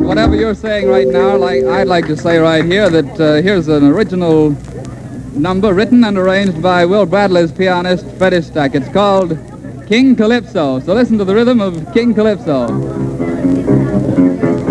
whatever you're saying right now, I'd like to say right here that here's an original number written and arranged by Will Bradley's pianist, Freddie Stack. It's called King Calypso. So listen to the rhythm of King Calypso.